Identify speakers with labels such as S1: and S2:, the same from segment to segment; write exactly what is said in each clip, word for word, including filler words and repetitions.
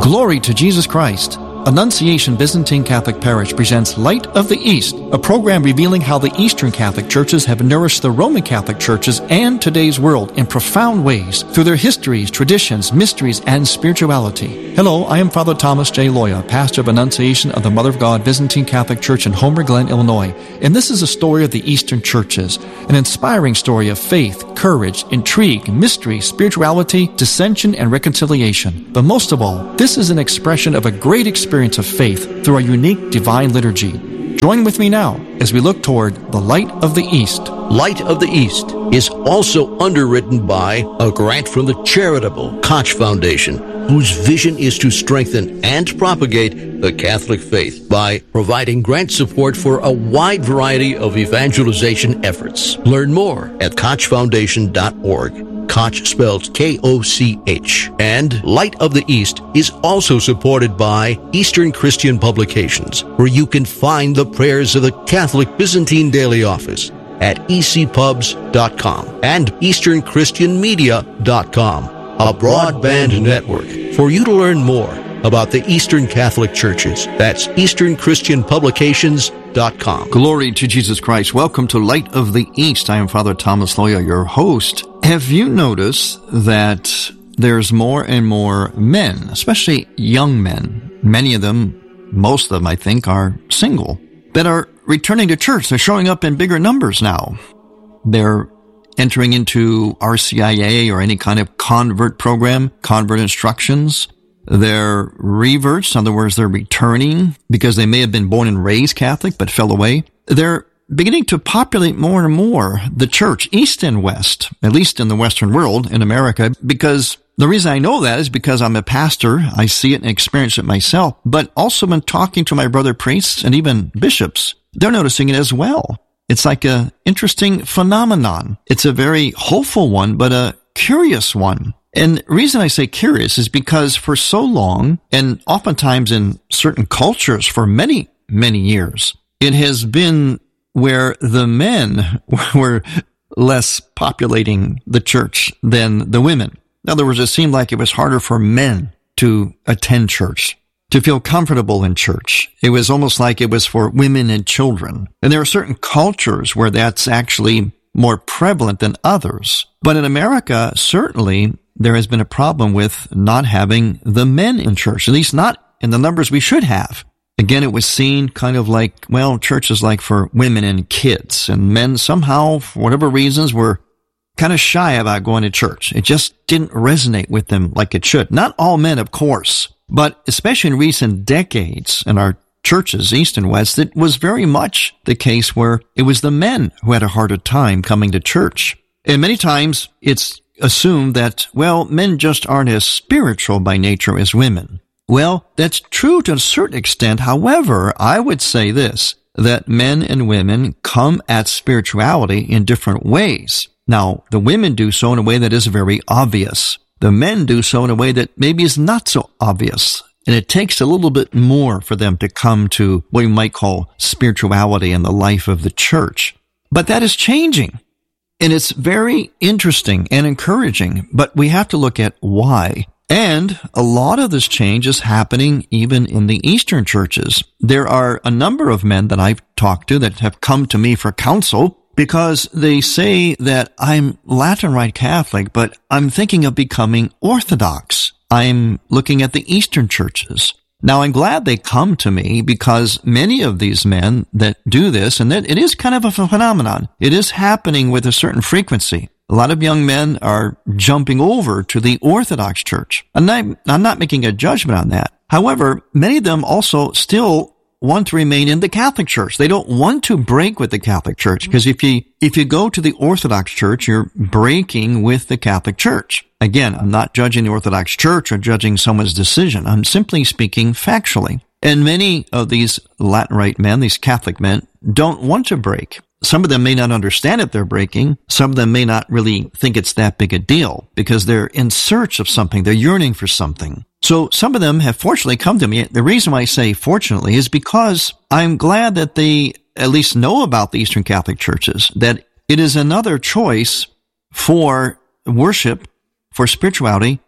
S1: Glory to Jesus Christ. Annunciation Byzantine Catholic Parish presents Light of the East, a program revealing how the Eastern Catholic churches have nourished the Roman Catholic churches and today's world in profound ways through their histories, traditions, mysteries, and spirituality. Hello, I am Father Thomas J. Loya, pastor of Annunciation of the Mother of God Byzantine Catholic Church in Homer Glen, Illinois, and this is a story of the Eastern churches, an inspiring story of faith, courage, intrigue, mystery, spirituality, dissension, and reconciliation. But most of all, this is an expression of a great experience of faith through our unique divine liturgy. Join with me now as we look toward the Light of the East.
S2: Light of the East is also underwritten by a grant from the charitable Koch Foundation, whose vision is to strengthen and propagate the Catholic faith by providing grant support for a wide variety of evangelization efforts. Learn more at koch foundation dot org. Koch spelled K O C H. And Light of the East is also supported by Eastern Christian Publications, where you can find the prayers of the Catholic Byzantine Daily Office at e c pubs dot com and eastern christian media dot com, a broadband network for you to learn more about the Eastern Catholic Churches. That's eastern christian publications dot com.
S1: Glory to Jesus Christ. Welcome to Light of the East. I am Father Thomas Loya, your host. Have you noticed that there's more and more men, especially young men, many of them, most of them I think, are single, that are returning to church? They're showing up in bigger numbers now. They're entering into R C I A or any kind of convert program, convert instructions. They're reverts, in other words, they're returning because they may have been born and raised Catholic but fell away. They're beginning to populate more and more the church, east and west, at least in the Western world, in America, because the reason I know that is because I'm a pastor. I see it and experience it myself, but also when talking to my brother priests and even bishops, they're noticing it as well. It's like a interesting phenomenon. It's a very hopeful one, but a curious one. And the reason I say curious is because for so long, and oftentimes in certain cultures for many, many years, it has been where the men were less populating the church than the women. In other words, it seemed like it was harder for men to attend church, to feel comfortable in church. It was almost like it was for women and children. And there are certain cultures where that's actually more prevalent than others. But in America, certainly, there has been a problem with not having the men in church, at least not in the numbers we should have. Again, it was seen kind of like, well, church is like for women and kids, and men somehow, for whatever reasons, were kind of shy about going to church. It just didn't resonate with them like it should. Not all men, of course, but especially in recent decades in our churches, east and west, it was very much the case where it was the men who had a harder time coming to church. And many times it's assumed that, well, men just aren't as spiritual by nature as women. Well, that's true to a certain extent. However, I would say this, that men and women come at spirituality in different ways. Now, the women do so in a way that is very obvious. The men do so in a way that maybe is not so obvious. And it takes a little bit more for them to come to what you might call spirituality in the life of the church. But that is changing. And it's very interesting and encouraging, but we have to look at why. And a lot of this change is happening even in the Eastern churches. There are a number of men that I've talked to that have come to me for counsel because they say that I'm Latin Rite Catholic, but I'm thinking of becoming Orthodox. I'm looking at the Eastern churches. Now, I'm glad they come to me because many of these men that do this, and that it is kind of a phenomenon, it is happening with a certain frequency. A lot of young men are jumping over to the Orthodox Church. And I'm, I'm not making a judgment on that. However, many of them also still want to remain in the Catholic Church. They don't want to break with the Catholic Church because if you, if you go to the Orthodox Church, you're breaking with the Catholic Church. Again, I'm not judging the Orthodox Church or judging someone's decision. I'm simply speaking factually. And many of these Latin Rite men, these Catholic men, don't want to break. Some of them may not understand it they're breaking. Some of them may not really think it's that big a deal because they're in search of something. They're yearning for something. So some of them have fortunately come to me. The reason why I say fortunately is because I'm glad that they at least know about the Eastern Catholic churches, that it is another choice for worship, for spirituality,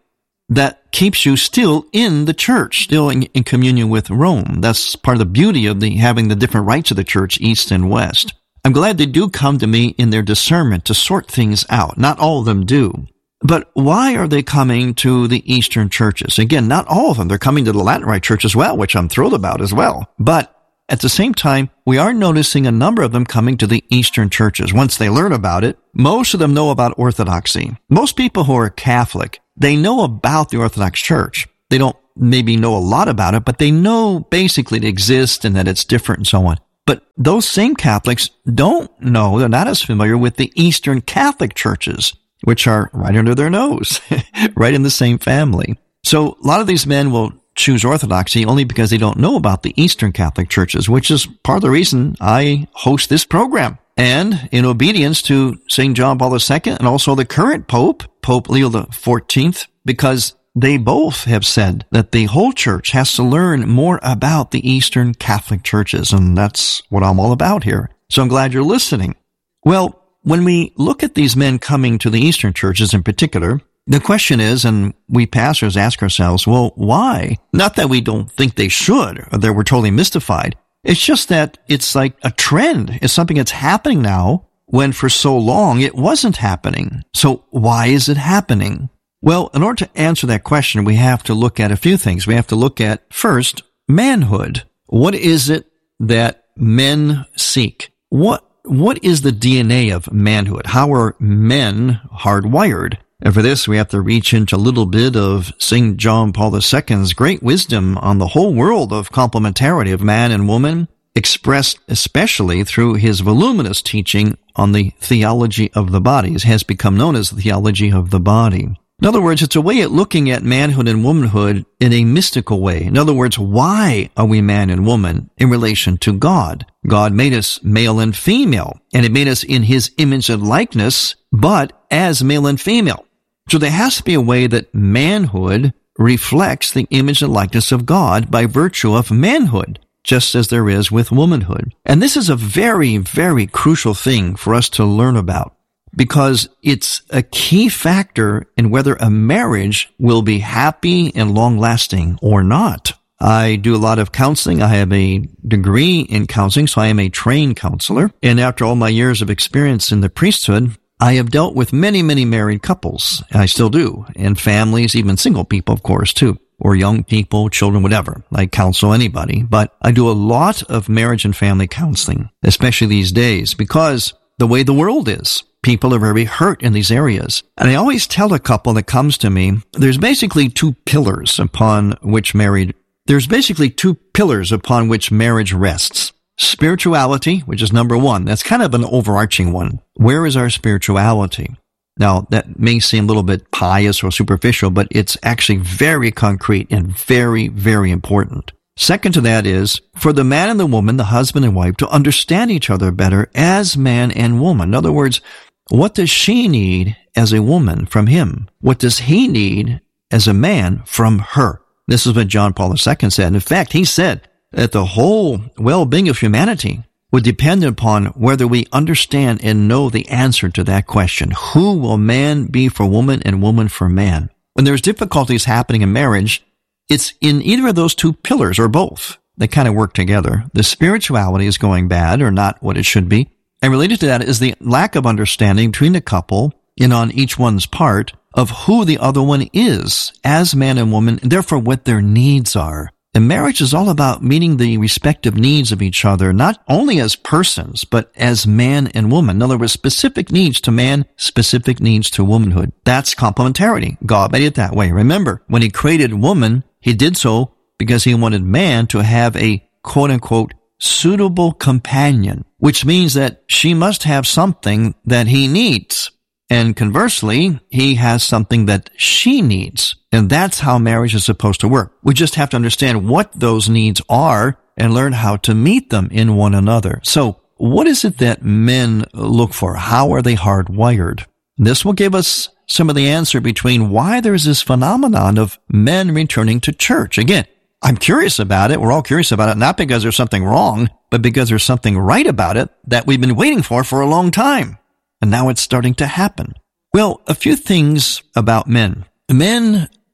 S1: that keeps you still in the church, still in, in communion with Rome. That's part of the beauty of the having the different rites of the church, East and West. I'm glad they do come to me in their discernment to sort things out. Not all of them do. But why are they coming to the Eastern churches? Again, not all of them. They're coming to the Latin Rite Church as well, which I'm thrilled about as well. But at the same time, we are noticing a number of them coming to the Eastern churches. Once they learn about it, most of them know about Orthodoxy. Most people who are Catholic, they know about the Orthodox Church. They don't maybe know a lot about it, but they know basically it exists and that it's different and so on. But those same Catholics don't know, they're not as familiar with the Eastern Catholic churches, which are right under their nose, right in the same family. So a lot of these men will choose Orthodoxy only because they don't know about the Eastern Catholic churches, which is part of the reason I host this program. And in obedience to Saint John Paul the Second and also the current Pope, Pope Leo the Fourteenth, because they both have said that the whole church has to learn more about the Eastern Catholic churches, and that's what I'm all about here. So I'm glad you're listening. Well, when we look at these men coming to the Eastern churches in particular, the question is, and we pastors ask ourselves, well, why? Not that we don't think they should, or that we're totally mystified. It's just that it's like a trend. It's something that's happening now when for so long it wasn't happening. So why is it happening? Well, in order to answer that question, we have to look at a few things. We have to look at, first, manhood. What is it that men seek? What What is the D N A of manhood? How are men hardwired? And for this, we have to reach into a little bit of Saint John Paul the Second's great wisdom on the whole world of complementarity of man and woman, expressed especially through his voluminous teaching on the theology of the body. It has become known as the theology of the body. In other words, it's a way of looking at manhood and womanhood in a mystical way. In other words, why are we man and woman in relation to God? God made us male and female, and He made us in His image and likeness, but as male and female. So there has to be a way that manhood reflects the image and likeness of God by virtue of manhood, just as there is with womanhood. And this is a very, very crucial thing for us to learn about, because it's a key factor in whether a marriage will be happy and long-lasting or not. I do a lot of counseling. I have a degree in counseling, so I am a trained counselor. And after all my years of experience in the priesthood, I have dealt with many, many married couples. I still do. And families, even single people, of course, too. Or young people, children, whatever. I counsel anybody. But I do a lot of marriage and family counseling, especially these days, because the way the world is, people are very hurt in these areas. And I always tell a couple that comes to me, there's basically two pillars upon which married, there's basically two pillars upon which marriage rests. Spirituality, which is number one. That's kind of an overarching one. Where is our spirituality? Now, that may seem a little bit pious or superficial, but it's actually very concrete and very, very important. Second to that is, for the man and the woman, the husband and wife, to understand each other better as man and woman. In other words, what does she need as a woman from him? What does he need as a man from her? This is what John Paul the Second said. In fact, he said that the whole well-being of humanity would depend upon whether we understand and know the answer to that question. Who will man be for woman and woman for man? When there's difficulties happening in marriage, it's in either of those two pillars or both. They kind of work together. The spirituality is going bad or not what it should be. And related to that is the lack of understanding between the couple and on each one's part of who the other one is as man and woman, and therefore what their needs are. And marriage is all about meeting the respective needs of each other, not only as persons, but as man and woman. In other words, specific needs to man, specific needs to womanhood. That's complementarity. God made it that way. Remember, when He created woman, He did so because He wanted man to have a quote-unquote suitable companion, which means that she must have something that he needs. And conversely, he has something that she needs. And that's how marriage is supposed to work. We just have to understand what those needs are and learn how to meet them in one another. So what is it that men look for? How are they hardwired? This will give us some of the answer between why there's this phenomenon of men returning to church. Again, I'm curious about it. We're all curious about it, not because there's something wrong, but because there's something right about it that we've been waiting for for a long time. And now it's starting to happen. Well, a few things about men. Men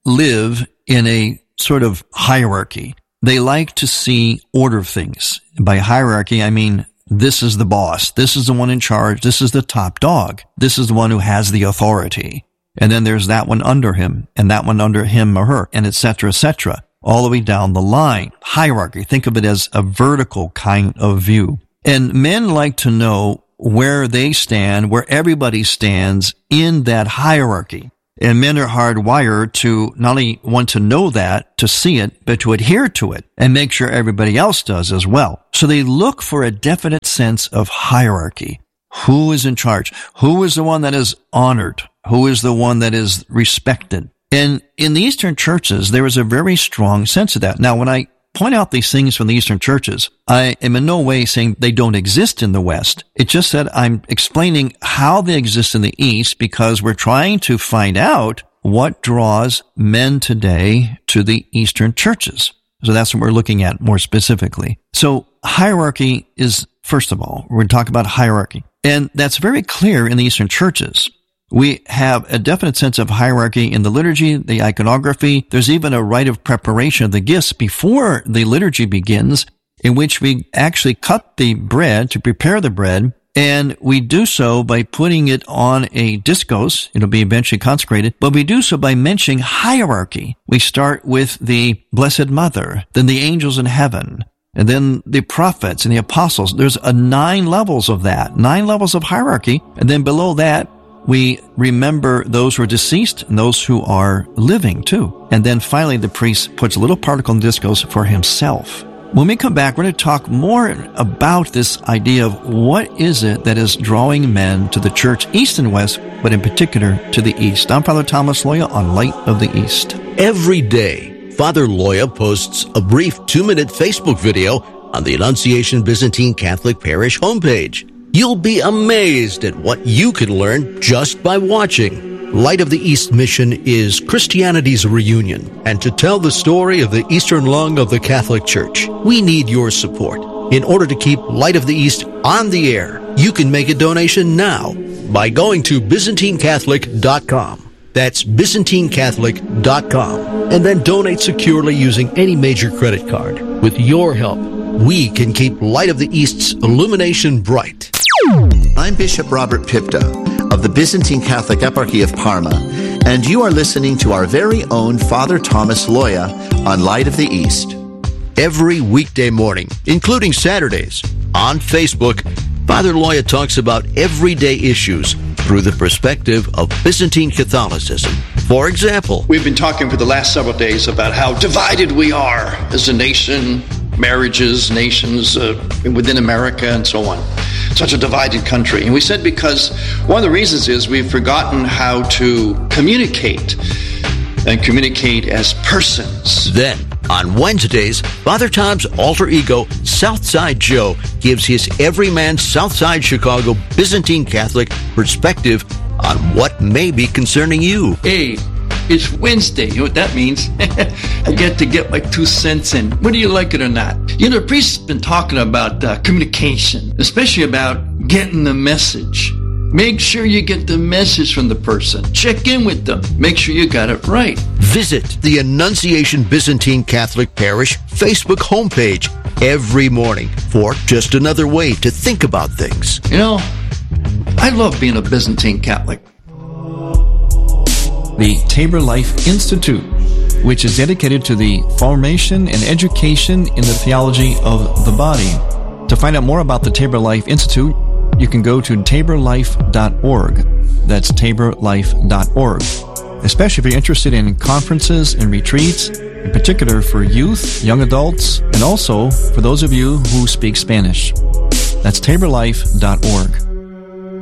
S1: live in a sort of hierarchy. They like to see order of things. By hierarchy, I mean this is the boss. This is the one in charge. This is the top dog. This is the one who has the authority. And then there's that one under him, and that one under him or her, and et cetera, et cetera, all the way down the line. Hierarchy. Think of it as a vertical kind of view. And men like to know where they stand, where everybody stands in that hierarchy. And men are hardwired to not only want to know that, to see it, but to adhere to it and make sure everybody else does as well. So they look for a definite sense of hierarchy. Who is in charge? Who is the one that is honored? Who is the one that is respected? And in the Eastern churches, there is a very strong sense of that. Now, when I point out these things from the Eastern churches, I am in no way saying they don't exist in the West. It's just that I'm explaining how they exist in the East because we're trying to find out what draws men today to the Eastern churches. So that's what we're looking at more specifically. So hierarchy is, first of all, we're going to talk about hierarchy. And that's very clear in the Eastern churches. We have a definite sense of hierarchy in the liturgy, the iconography. There's even a rite of preparation of the gifts before the liturgy begins, in which we actually cut the bread to prepare the bread, and we do so by putting it on a discos. It'll be eventually consecrated, but we do so by mentioning hierarchy. We start with the Blessed Mother, then the angels in heaven, and then the prophets and the apostles. There's a nine levels of that, nine levels of hierarchy, and then below that, we remember those who are deceased and those who are living too. And then finally, the priest puts a little particle in the discos for himself. When we come back, we're going to talk more about this idea of what is it that is drawing men to the church, East and West, but in particular to the East. I'm Father Thomas Loya on Light of the East.
S2: Every day, Father Loya posts a brief two-minute Facebook video on the Annunciation Byzantine Catholic Parish homepage. You'll be amazed at what you can learn just by watching. Light of the East mission is Christianity's reunion, and to tell the story of the Eastern lung of the Catholic Church, we need your support. In order to keep Light of the East on the air, you can make a donation now by going to Byzantine Catholic dot com. That's Byzantine Catholic dot com, and then donate securely using any major credit card. With your help, we can keep Light of the East's illumination bright.
S3: I'm Bishop Robert Pipta of the Byzantine Catholic Eparchy of Parma, and you are listening to our very own Father Thomas Loya on Light of the East.
S2: Every weekday morning, including Saturdays, on Facebook, Father Loya talks about everyday issues through the perspective of Byzantine Catholicism. For example,
S4: we've been talking for the last several days about how divided we are as a nation, marriages, nations uh, within America, and so on. Such a divided country. And we said because one of the reasons is we've forgotten how to communicate and communicate as persons.
S2: Then, on Wednesdays, Father Tom's alter ego, Southside Joe, gives his everyman Southside Chicago Byzantine Catholic perspective on what may be concerning you.
S4: Hey, it's Wednesday. You know what that means? I get to get my two cents in, whether you like it or not. You know, the priest's been talking about uh, communication, especially about getting the message. Make sure you get the message from the person. Check in with them. Make sure you got it right.
S2: Visit the Annunciation Byzantine Catholic Parish Facebook homepage every morning for just another way to think about things.
S4: You know, I love being a Byzantine Catholic.
S5: The Tabor Life Institute, which is dedicated to the formation and education in the theology of the body. To find out more about the Tabor Life Institute, you can go to tabor life dot org. That's tabor life dot org. Especially if you're interested in conferences and retreats, in particular for youth, young adults, and also for those of you who speak Spanish. That's tabor life dot org.